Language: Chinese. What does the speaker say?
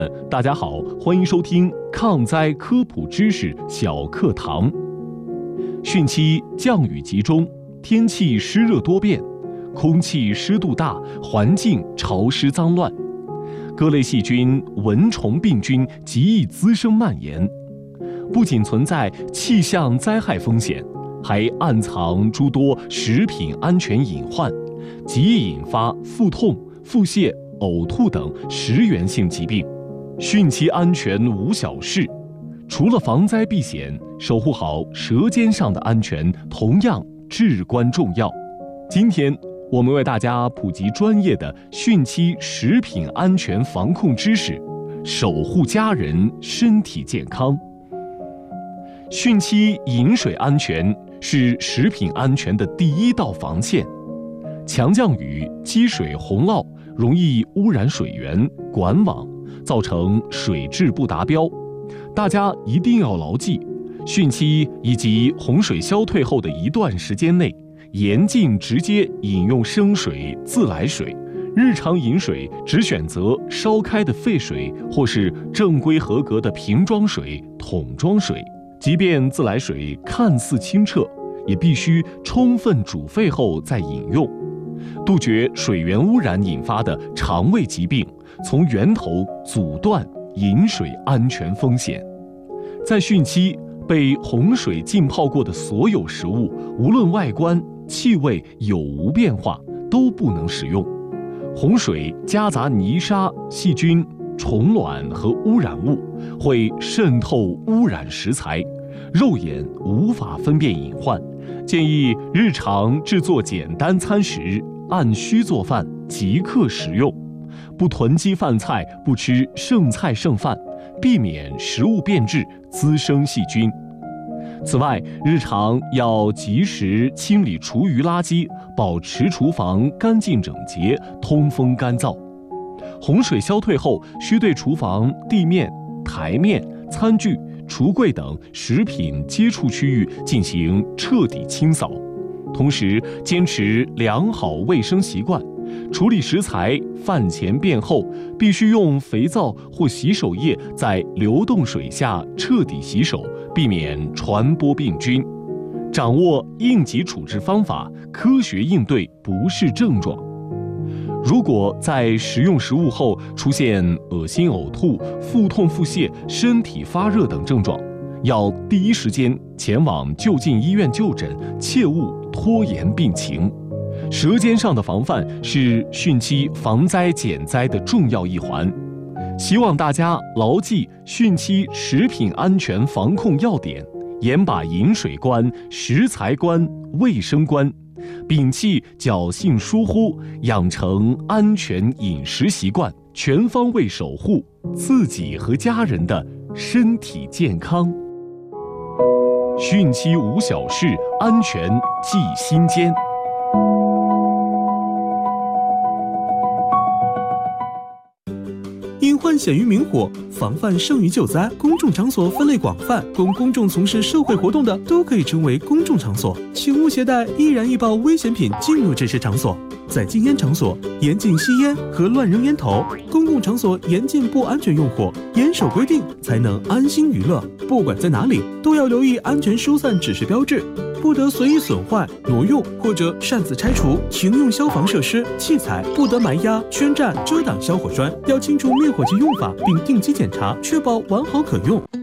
大家好，欢迎收听抗灾科普知识小课堂。汛期降雨集中，天气湿热多变，空气湿度大，环境潮湿脏乱，各类细菌、蚊虫、病菌极易滋生蔓延，不仅存在气象灾害风险，还暗藏诸多食品安全隐患，极易引发腹痛、腹泻、呕吐等食源性疾病。汛期安全无小事，除了防灾避险，守护好舌尖上的安全同样至关重要。今天我们为大家普及专业的汛期食品安全防控知识，守护家人身体健康。汛期饮水安全是食品安全的第一道防线。强降雨积水洪涝容易污染水源、管网，造成水质不达标。大家一定要牢记，汛期以及洪水消退后的一段时间内，严禁直接饮用生水、自来水。日常饮水只选择烧开的沸水，或是正规合格的瓶装水、桶装水。即便自来水看似清澈，也必须充分煮沸后再饮用，杜绝水源污染引发的肠胃疾病，从源头阻断饮水安全风险。在汛期，被洪水浸泡过的所有食物，无论外观、气味有无变化，都不能食用。洪水夹杂泥沙、细菌、虫卵和污染物，会渗透污染食材，肉眼无法分辨隐患。建议日常制作简单餐食，按需做饭，即刻食用，不囤积饭菜，不吃剩菜剩饭，避免食物变质滋生细菌。此外，日常要及时清理厨余垃圾，保持厨房干净整洁、通风干燥。洪水消退后，需对厨房、地面、台面、餐具、橱柜等食品接触区域进行彻底清扫，同时坚持良好卫生习惯。处理食材饭前便后，必须用肥皂或洗手液在流动水下彻底洗手，避免传播病菌。掌握应急处置方法，科学应对不适症状。如果在食用食物后出现恶心、呕吐、腹痛、腹泻、身体发热等症状，要第一时间前往就近医院就诊，切勿拖延病情。舌尖上的防范是汛期防灾减灾的重要一环，希望大家牢记汛期食品安全防控要点，严把饮水关、食材关、卫生关，摒弃侥幸疏忽，养成安全饮食习惯，全方位守护自己和家人的身体健康。汛期无小事，安全记心间。 因患险于明火，防范胜于救灾。公众场所分类广泛，供公众从事社会活动的都可以称为公众场所，请勿携带易燃易爆危险品进入这些场所。在禁烟场所，严禁吸烟和乱扔烟头；公共场所严禁不安全用火，严守规定才能安心娱乐。不管在哪里，都要留意安全疏散指示标志，不得随意损坏、挪用或者擅自拆除。停用消防设施器材，不得埋压、圈占、遮挡消火栓。要清楚灭火器用法，并定期检查，确保完好可用。